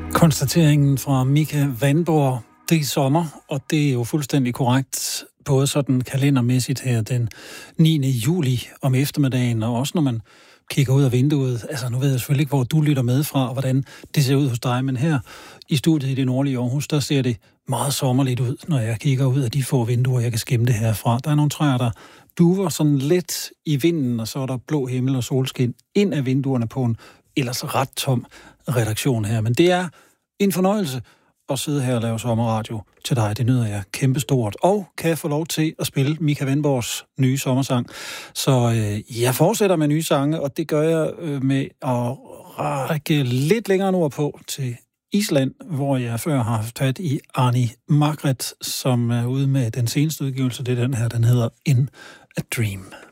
Konstateringen fra Mika Vandborg, det er sommer, og det er jo fuldstændig korrekt, både sådan kalendermæssigt her den 9. juli om eftermiddagen, og også når man kigger ud af vinduet. Altså nu ved jeg selvfølgelig ikke, hvor du lytter med fra, og hvordan det ser ud hos dig, men her i studiet i det nordlige Aarhus, der ser det meget sommerligt ud, når jeg kigger ud af de få vinduer, jeg kan skimme det herfra. Der er nogle træer, der duver sådan lidt i vinden, og så er der blå himmel og solskin ind af vinduerne på en ellers ret tom redaktion her. Men det er en fornøjelse at sidde her og lave sommerradio til dig. Det nyder jeg kæmpestort. Og kan jeg få lov til at spille Mika Vandborgs nye sommersang. Så jeg fortsætter med nye sange, og det gør jeg med at række lidt længere nordpå til Island, hvor jeg før har haft fat i Arni Margret, som er ude med den seneste udgivelse. Det er den her, den hedder In a Dream.